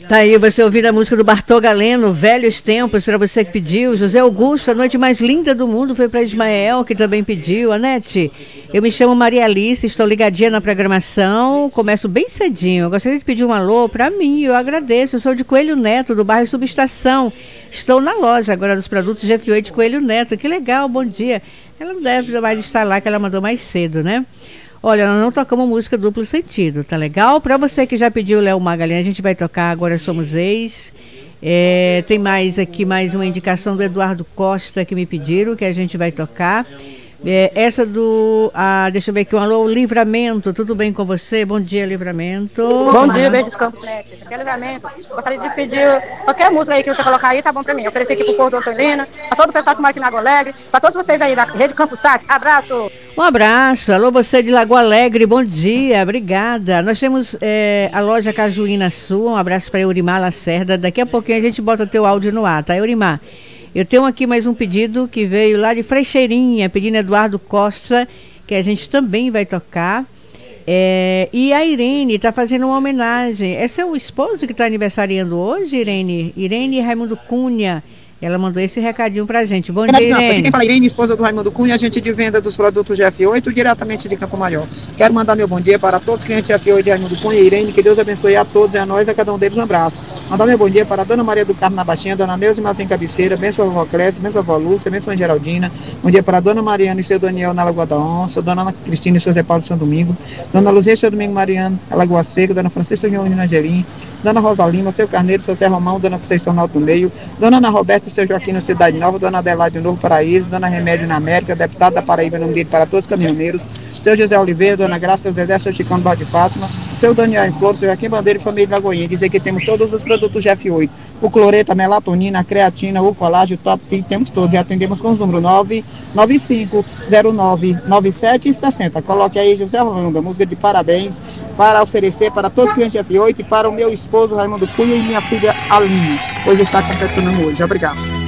Tá aí, você ouvindo a música do Bartô Galeno, Velhos Tempos, para você que pediu. José Augusto, a noite mais linda do mundo foi para Ismael, que também pediu. Anete, eu me chamo Maria Alice, estou ligadinha na programação, começo bem cedinho. Eu gostaria de pedir um alô para mim, eu agradeço. Eu sou de Coelho Neto, do bairro Subestação. Estou na loja agora dos produtos GF8 Coelho Neto. Que legal, bom dia. Ela não deve mais estar lá, que ela mandou mais cedo, né? Olha, nós não tocamos música duplo sentido, tá legal? Para você que já pediu o Léo Magalhães, a gente vai tocar Agora Somos Ex. Tem mais aqui, mais uma indicação do Eduardo Costa que me pediram, que a gente vai tocar. Essa do... deixa eu ver aqui, um alô, Livramento, tudo bem com você? Bom dia, Livramento. Bom dia, Verdes Campos Net. Aqui é Livramento. Gostaria de pedir qualquer música aí que você colocar aí, tá bom pra mim. Eu ofereci aqui pro povo do Antolina, pra todo o pessoal que mora aqui na Lagoa Alegre, pra todos vocês aí da Rede Campo Sat. Abraço! Um abraço, alô você de Lagoa Alegre, bom dia, obrigada. Nós temos a loja Cajuína Sul, um abraço para Eurimar Lacerda. Daqui a pouquinho a gente bota o teu áudio no ar, tá, Eurimar? Eu tenho aqui mais um pedido que veio lá de Frecheirinha, pedindo Eduardo Costa, que a gente também vai tocar. E a Irene está fazendo uma homenagem. Esse é o esposo que está aniversariando hoje, Irene? Irene Raimundo Cunha. Ela mandou esse recadinho pra gente. Bom dia, Irene. Aqui quem fala Irene, esposa do Raimundo Cunha, agente de venda dos produtos GF8, diretamente de Campo Maior. Quero mandar meu bom dia para todos os clientes GF8 de Raimundo Cunha e Irene, que Deus abençoe a todos e a nós, a cada um deles um abraço. Mandar meu bom dia para a Dona Maria do Carmo na Baixinha, Dona Neuza Mazem Cabeceira, benção a vovó Clécia, benção a vovó Lúcia, benção a Geraldina. Bom dia para a Dona Mariana e seu Daniel na Lagoa da Onça, Dona Ana Cristina e seu Zé Paulo de São Domingo, Dona Luzia e seu Domingo Mariano, a Lagoa Seca, Dona Francisca e Leonina Angelim, Dona Rosa Lima, seu Carneiro, seu Zé Romão, Dona Conceição no Alto Meio, Dona Ana Roberta e seu Joaquim na Cidade Nova, Dona Adelaide no Novo Paraíso, Dona Remédio na América, deputado da Paraíba, nome dele para todos os caminhoneiros, seu José Oliveira, Dona Graça, seu Zezé, seu Chicão do Barro de Fátima, seu Daniel em Flores, seu Joaquim Bandeira e família da Goiânia. Dizer que temos todos os produtos GF8, o cloreto, a melatonina, a creatina, o colágeno, o top fit, temos todos e atendemos com os números 995099760. Coloque aí José Orlando, a música de parabéns para oferecer para todos os clientes GF8 e para o meu esposo Raimundo Cunha e minha filha Aline. Hoje está completando hoje. Obrigado.